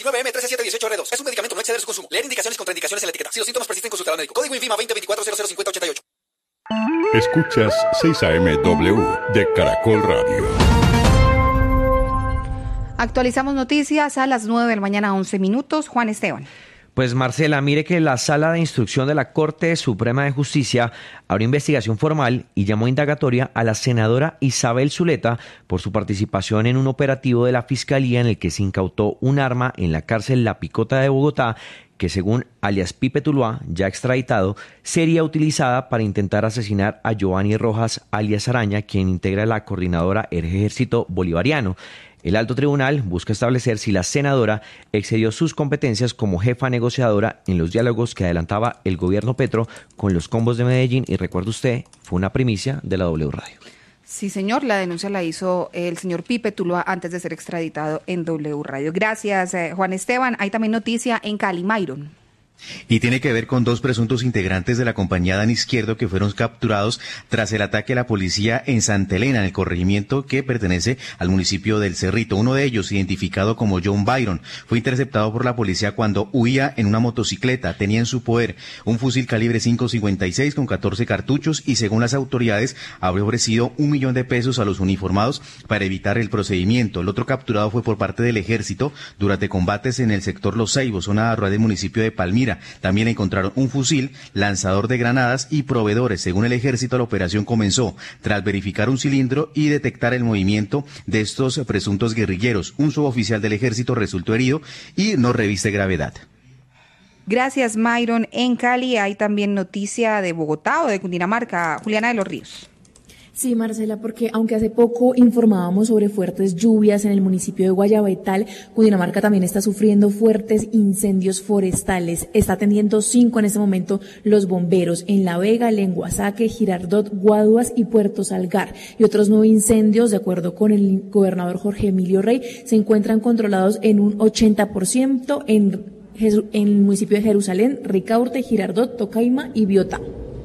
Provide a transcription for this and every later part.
9M13718R2. Es un medicamento, no exceder su consumo. Leer indicaciones y contraindicaciones en la etiqueta. Si los síntomas persisten, consultar al médico. Código INVIMA 2024-005088. Escuchas 6AMW de Caracol Radio. Actualizamos noticias a las 9 de la mañana, 11 minutos. Juan Esteban. Pues Marcela, mire que la Sala de Instrucción de la Corte Suprema de Justicia abrió investigación formal y llamó indagatoria a la senadora Isabel Zuleta por su participación en un operativo de la Fiscalía en el que se incautó un arma en la cárcel La Picota de Bogotá que, según alias Pipe Tuluá, ya extraditado, sería utilizada para intentar asesinar a Giovanni Rojas alias Araña, quien integra la coordinadora Ejército Bolivariano. El alto tribunal busca establecer si la senadora excedió sus competencias como jefa negociadora en los diálogos que adelantaba el gobierno Petro con los combos de Medellín. Y recuerde usted, fue una primicia de la W Radio. Sí, señor, la denuncia la hizo el señor Pipe Tuluá antes de ser extraditado en W Radio. Gracias, Juan Esteban. Hay también noticia en Cali, Mayron. Y tiene que ver con dos presuntos integrantes de la compañía Dan Izquierdo que fueron capturados tras el ataque a la policía en Santa Elena, en el corregimiento que pertenece al municipio del Cerrito. Uno de ellos, identificado como John Byron, fue interceptado por la policía cuando huía en una motocicleta. Tenía en su poder un fusil calibre .556 con 14 cartuchos y, según las autoridades, habría ofrecido $1 millón a los uniformados para evitar el procedimiento. El otro capturado fue por parte del ejército durante combates en el sector Los Ceibos, zona rural del municipio de Palmira. También encontraron un fusil, lanzador de granadas y proveedores. Según el ejército, la operación comenzó tras verificar un cilindro y detectar el movimiento de estos presuntos guerrilleros. Un suboficial del ejército resultó herido y no reviste gravedad. Gracias, Mayron. En Cali hay también noticia de Bogotá o de Cundinamarca. Juliana de los Ríos. Sí, Marcela, porque aunque hace poco informábamos sobre fuertes lluvias en el municipio de Guayabetal, Cundinamarca también está sufriendo fuertes incendios forestales. Está atendiendo 5 en este momento los bomberos en La Vega, Lenguasaque, Girardot, Guaduas y Puerto Salgar. Y otros 9 incendios, de acuerdo con el gobernador Jorge Emilio Rey, se encuentran controlados en un 80% en el municipio de Jerusalén, Ricaurte, Girardot, Tocaima y Biotá.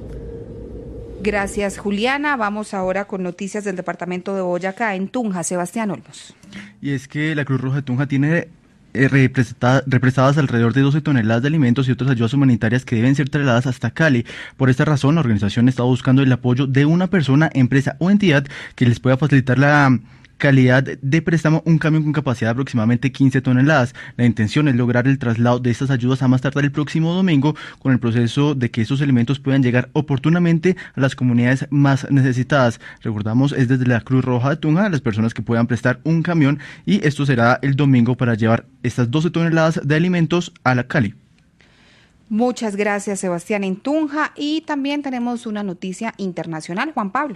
Gracias, Juliana. Vamos ahora con noticias del departamento de Boyacá, en Tunja. Sebastián Olmos. Y es que la Cruz Roja de Tunja tiene represadas alrededor de 12 toneladas de alimentos y otras ayudas humanitarias que deben ser trasladadas hasta Cali. Por esta razón, la organización está buscando el apoyo de una persona, empresa o entidad que les pueda facilitar la calidad de préstamo, un camión con capacidad de aproximadamente 15 toneladas. La intención es lograr el traslado de estas ayudas a más tardar el próximo domingo, con el proceso de que estos elementos puedan llegar oportunamente a las comunidades más necesitadas. Recordamos, es desde la Cruz Roja de Tunja las personas que puedan prestar un camión, y esto será el domingo para llevar estas 12 toneladas de alimentos a la Cali. Muchas gracias, Sebastián, en Tunja. Y también tenemos una noticia internacional, Juan Pablo.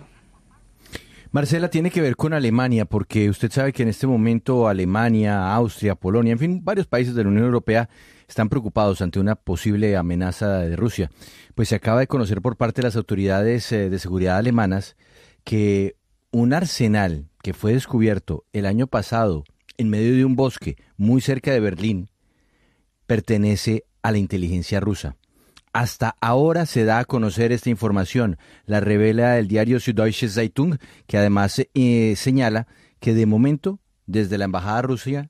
Marcela, tiene que ver con Alemania, porque usted sabe que en este momento Alemania, Austria, Polonia, en fin, varios países de la Unión Europea están preocupados ante una posible amenaza de Rusia. Pues se acaba de conocer por parte de las autoridades de seguridad alemanas que un arsenal que fue descubierto el año pasado en medio de un bosque muy cerca de Berlín pertenece a la inteligencia rusa. Hasta ahora se da a conocer esta información. La revela el diario Süddeutsche Zeitung, que además señala que de momento, desde la embajada rusa,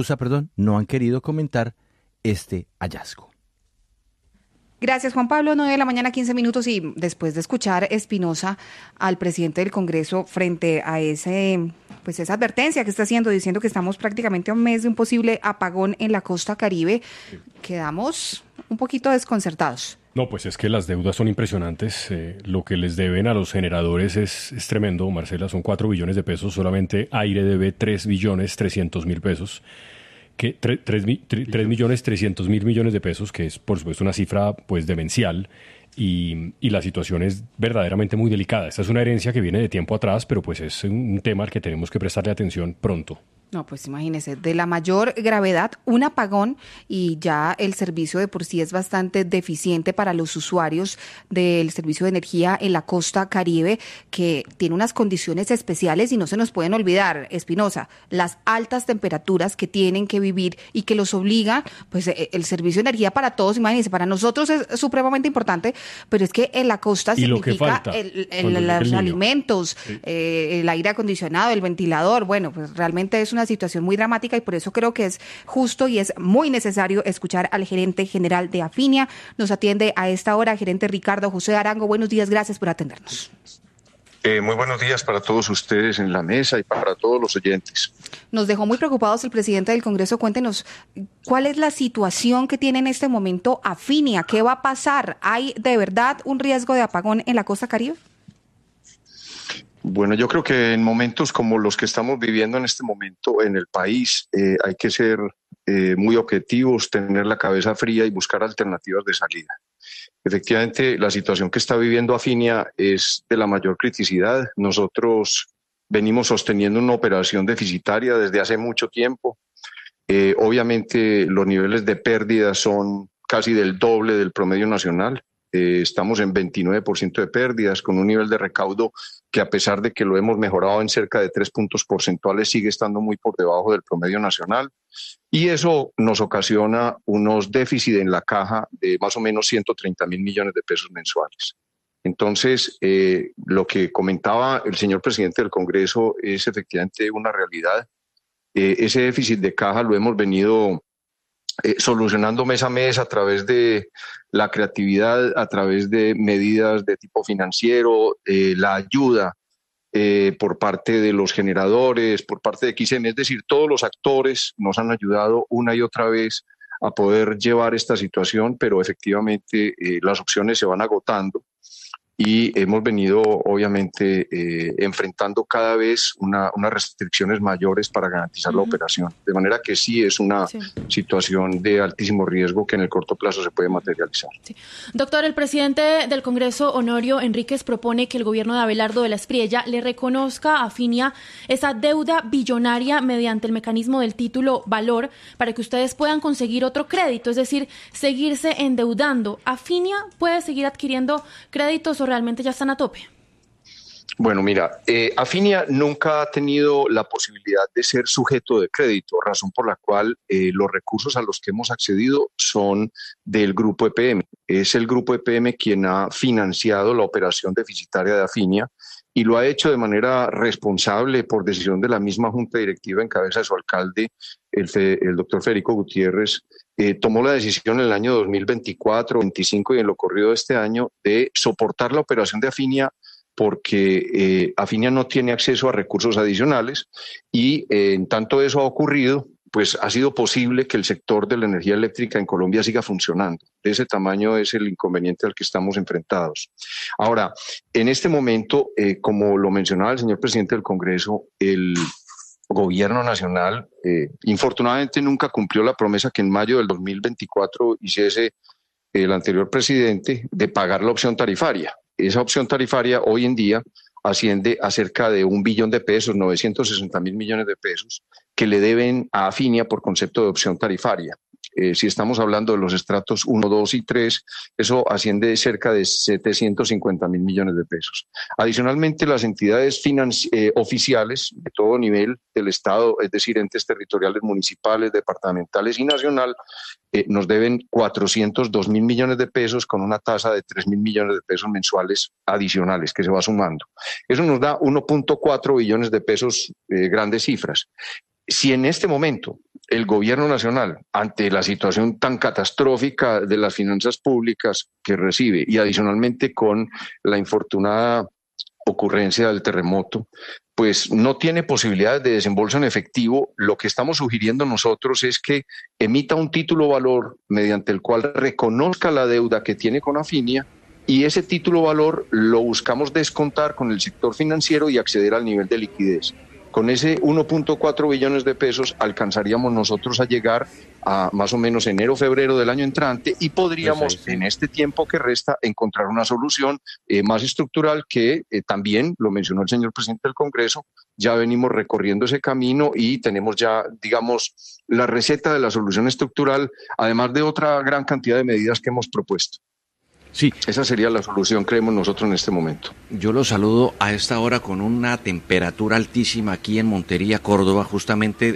no han querido comentar este hallazgo. Gracias, Juan Pablo. 9 de la mañana, 15 minutos, y después de escuchar Espinosa al presidente del Congreso frente a esa advertencia que está haciendo, diciendo que estamos prácticamente a un mes de un posible apagón en la costa Caribe, quedamos un poquito desconcertados. No, pues es que las deudas son impresionantes. Lo que les deben a los generadores es tremendo, Marcela. Son 4 billones de pesos. Solamente Aire debe 3.300.000 pesos. Que 3.300.000 millones de pesos, que es por supuesto una cifra pues demencial, y la situación es verdaderamente muy delicada. Esta es una herencia que viene de tiempo atrás, pero pues es un tema al que tenemos que prestarle atención pronto. No, pues imagínese, de la mayor gravedad, un apagón, y ya el servicio de por sí es bastante deficiente para los usuarios del servicio de energía en la costa Caribe, que tiene unas condiciones especiales, y no se nos pueden olvidar, Espinosa, las altas temperaturas que tienen que vivir y que los obliga, pues el servicio de energía para todos, imagínense, para nosotros es supremamente importante, pero es que en la costa significa los alimentos, sí, el aire acondicionado, el ventilador, bueno, pues realmente es una una situación muy dramática y por eso creo que es justo y es muy necesario escuchar al gerente general de Afinia. Nos atiende a esta hora gerente Ricardo José Arango. Buenos días, gracias por atendernos. Muy buenos días para todos ustedes en la mesa y para todos los oyentes. Nos dejó muy preocupados el presidente del Congreso. Cuéntenos, ¿cuál es la situación que tiene en este momento Afinia? ¿Qué va a pasar? ¿Hay de verdad un riesgo de apagón en la costa Caribe? Bueno, yo creo que en momentos como los que estamos viviendo en este momento en el país, hay que ser muy objetivos, tener la cabeza fría y buscar alternativas de salida. Efectivamente, la situación que está viviendo Afinia es de la mayor criticidad. Nosotros venimos sosteniendo una operación deficitaria desde hace mucho tiempo. Obviamente, los niveles de pérdidas son casi del doble del promedio nacional. Estamos en 29% de pérdidas, con un nivel de recaudo que, a pesar de que lo hemos mejorado en cerca de 3 puntos porcentuales, sigue estando muy por debajo del promedio nacional. Y eso nos ocasiona unos déficits en la caja de más o menos 130.000 millones de pesos mensuales. Entonces, lo que comentaba el señor presidente del Congreso es efectivamente una realidad. Ese déficit de caja lo hemos venido solucionando mes a mes a través de la creatividad, a través de medidas de tipo financiero, la ayuda por parte de los generadores, por parte de XM, es decir, todos los actores nos han ayudado una y otra vez a poder llevar esta situación, pero efectivamente las opciones se van agotando. Y hemos venido, obviamente, enfrentando cada vez unas restricciones mayores para garantizar la operación. De manera que sí es una situación de altísimo riesgo que en el corto plazo se puede materializar. Sí. Doctor, el presidente del Congreso, Honorio Enríquez, propone que el gobierno de Abelardo de la Espriella le reconozca a Afinia esa deuda billonaria mediante el mecanismo del título valor para que ustedes puedan conseguir otro crédito, es decir, seguirse endeudando. ¿Afinia puede seguir adquiriendo créditos o realmente ya están a tope? Bueno, mira, Afinia nunca ha tenido la posibilidad de ser sujeto de crédito, razón por la cual los recursos a los que hemos accedido son del Grupo EPM. Es el Grupo EPM quien ha financiado la operación deficitaria de Afinia y lo ha hecho de manera responsable por decisión de la misma Junta Directiva en cabeza de su alcalde, el doctor Federico Gutiérrez. Tomó la decisión en el año 2024, 2025 y en lo corrido de este año de soportar la operación de Afinia porque Afinia no tiene acceso a recursos adicionales y en tanto eso ha ocurrido, pues ha sido posible que el sector de la energía eléctrica en Colombia siga funcionando. De ese tamaño es el inconveniente al que estamos enfrentados. Ahora, en este momento, como lo mencionaba el señor presidente del Congreso, el Gobierno Nacional infortunadamente nunca cumplió la promesa que en mayo del 2024 hiciese el anterior presidente de pagar la opción tarifaria. Esa opción tarifaria hoy en día asciende a cerca de 1 billón de pesos, 960.000 millones de pesos, que le deben a Afinia por concepto de opción tarifaria. Si estamos hablando de los estratos 1, 2 y 3, eso asciende de cerca de 750.000 millones de pesos. Adicionalmente, las entidades oficiales de todo nivel del Estado, es decir, entes territoriales municipales, departamentales y nacional, nos deben 402.000 millones de pesos con una tasa de 3.000 millones de pesos mensuales adicionales que se va sumando. Eso nos da 1.4 billones de pesos, grandes cifras. Si en este momento el gobierno nacional, ante la situación tan catastrófica de las finanzas públicas que recibe y adicionalmente con la infortunada ocurrencia del terremoto, pues no tiene posibilidades de desembolso en efectivo, lo que estamos sugiriendo nosotros es que emita un título valor mediante el cual reconozca la deuda que tiene con Afinia y ese título valor lo buscamos descontar con el sector financiero y acceder al nivel de liquidez. Con ese 1.4 billones de pesos alcanzaríamos nosotros a llegar a más o menos enero, febrero del año entrante y podríamos en este tiempo que resta encontrar una solución más estructural que también, lo mencionó el señor presidente del Congreso, ya venimos recorriendo ese camino y tenemos ya, digamos, la receta de la solución estructural, además de otra gran cantidad de medidas que hemos propuesto. Sí. Esa sería la solución, creemos nosotros, en este momento. Yo lo saludo a esta hora con una temperatura altísima aquí en Montería, Córdoba, justamente